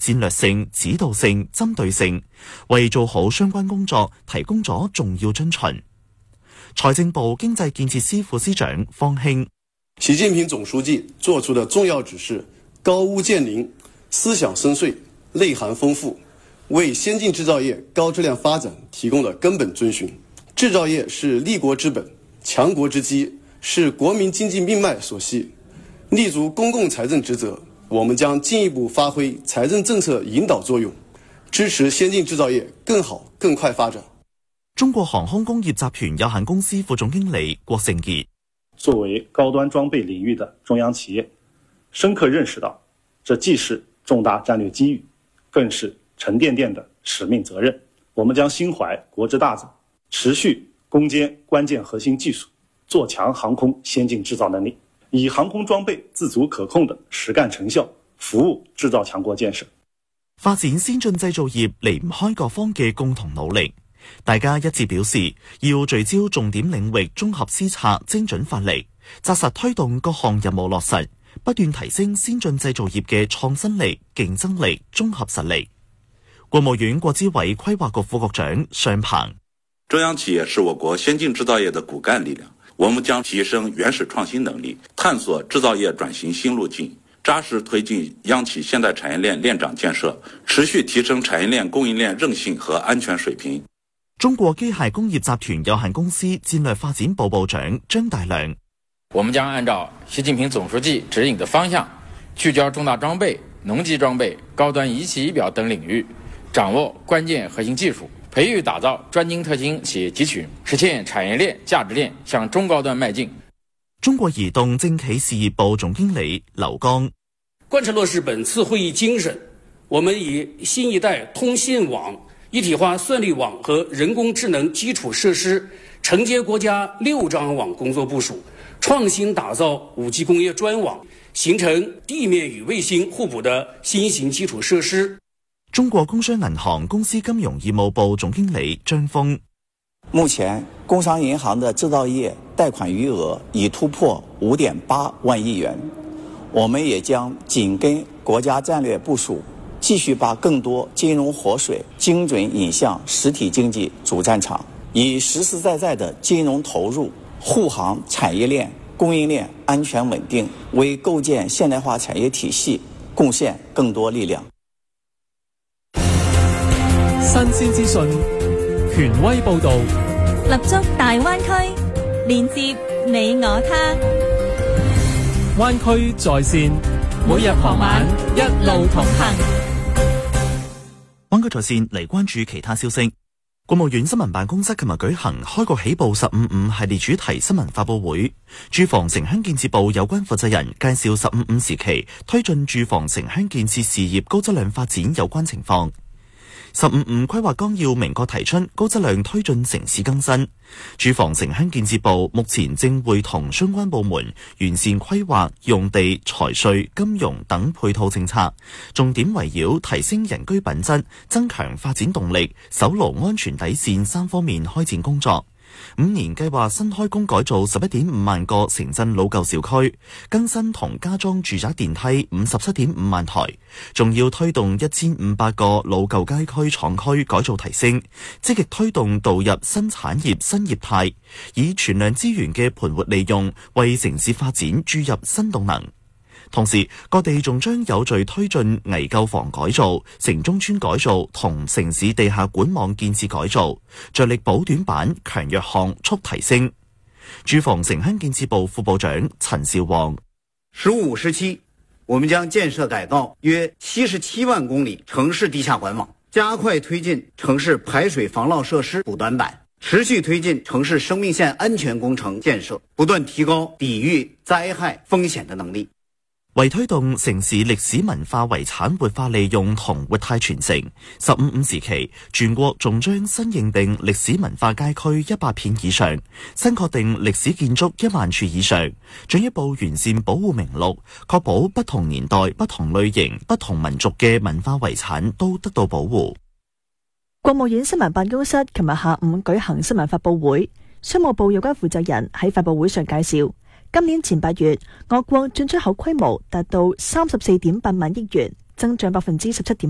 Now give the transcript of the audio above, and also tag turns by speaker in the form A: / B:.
A: 戰略性、指導性、針對性，為做好相關工作提供咗重要遵循。財政部經濟建設司副司長方興，
B: 習近平總書記作出的重要指示高屋建瓴，思想深邃，內涵豐富，為先進製造業高質量發展提供了根本遵循。製造業是立國之本，強國之基，是國民經濟命脈所繫。立足公共財政職責，我們將進一步發揮財政政策引導作用，支持先進製造業更好更快發展。
A: 中國航空工業集團有限公司副總經理郭勝傑，
C: 作為高端裝備領域的中央企業，深刻認識到這既是重大戰略機遇，更是沉甸甸的使命責任。我們將心懷國之大責，持續攻堅關鍵核心技術，做強航空先進製造能力，以航空裝備自主可控的實幹成效服務製造強國建設。
A: 發展先進製造業離唔開各方嘅共同努力。大家一致表示，要聚焦重點領域綜合施策，精準發力，紮實推動各項任務落實，不斷提升先進製造業嘅創新力、競爭力、綜合實力。國務院國資委規劃局副局長尚鵬，
D: 中央企業是我國先進製造業的骨幹力量，我們將提升原始創新能力，探索製造業轉型新路徑，扎實推進央企現代產業鏈鏈長建設，持續提升產業鏈供應鏈韌性和安全水平。
A: 中國機械工業集團有限公司戰略發展部部長張大良，
E: 我們將按照習近平總書記指引的方向，聚焦重大裝備、農機裝備、高端儀器儀表等領域，掌握關鍵核心技術，培育打造專精特新企業集群，實現產業鏈價值鏈向中高端邁進。
A: 中國移動政企事業部總經理劉剛，
F: 貫徹落實本次會議精神，我們以新一代通信網、一體化算力網和人工智能基礎設施承接國家6張網工作部署，創新打造5G 工業專網，形成地面與衛星互補的新型基礎設施。
A: 中國工商銀行公司金融業務部總經理張峰，
G: 目前工商銀行的製造業貸款餘額已突破5.8萬億元，我們也將緊跟國家戰略部署，繼續把更多金融活水精準引向實體經濟主戰場，以實實在在的金融投入護航產業鏈、供應鏈安全穩定，為構建現代化產業體系貢獻更多力量。
H: 新鮮資訊，權威報導，
I: 立足大灣區，連接你我他。
H: 灣區在線，每日傍晚一路同行。
A: 灣區在線嚟關注其他消息。國務院新聞辦公室琴日舉行開國起步15.5系列主題新聞發佈會，住房城鄉建設部有關負責人介紹15.5時期推進住房城鄉建設事業高質量發展有關情況。15.5規劃綱要明確提出高質量推進城市更新，住房城鄉建設部目前正會同相關部門完善規劃、用地、財稅、金融等配套政策，重點圍繞提升人居品質、增強發展動力、守牢安全底線3方面開展工作。5年計劃新開工改造11.5萬個城鎮老舊小區，更新同加裝住宅電梯57.5萬台，仲要推動1500個老舊街區廠區改造提升，積極推動導入新產業新業態，以全量資源嘅盤活利用，為城市發展注入新動能。同時，各地仲將有序推進危舊房改造、城中村改造同城市地下管網建設改造，着力補短板、強弱項速提升。住房城鄉建設部副部長陳兆旺
J: ，15時期，我們將建設改造約77萬公里城市地下管網，加快推進城市排水防澇設施補短板，持續推進城市生命線安全工程建設，不斷提高抵禦災害風險的能力。
A: 為推動城市歷史文化遺產活化利用同活態傳承，15.5時期，全國仲將新認定歷史文化街區100片以上，新確定歷史建築1萬處以上，進一步完善保護名錄，確保不同年代、不同類型、不同民族嘅文化遺產都得到保護。
K: 國務院新聞辦公室琴日下午舉行新聞發佈會，商務部有關負責人喺發佈會上介紹，今年前8月，我國進出口規模達到34.8萬億元，增長17.8%。